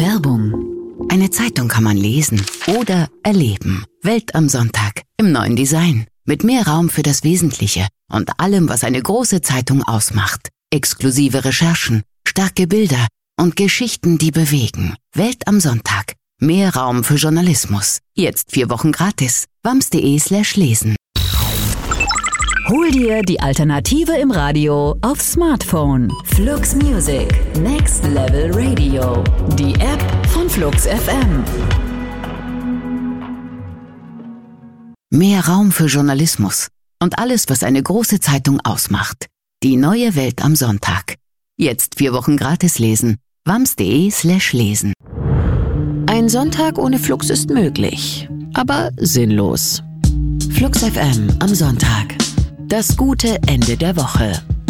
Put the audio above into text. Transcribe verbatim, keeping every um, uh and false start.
Werbung. Eine Zeitung kann man lesen oder erleben. Welt am Sonntag im neuen Design. Mit mehr Raum für das Wesentliche und allem, was eine große Zeitung ausmacht. Exklusive Recherchen, starke Bilder und Geschichten, die bewegen. Welt am Sonntag. Mehr Raum für Journalismus. Jetzt vier Wochen gratis. wams.de slash lesen. Hol dir die Alternative im Radio aufs Smartphone. Flux Music. Next Level Radio. Die App von Flux F M. Mehr Raum für Journalismus und alles, was eine große Zeitung ausmacht. Die neue Welt am Sonntag. Jetzt vier Wochen gratis lesen. wams.de slash lesen. Ein Sonntag ohne Flux ist möglich, aber sinnlos. Flux F M am Sonntag. Das gute Ende der Woche.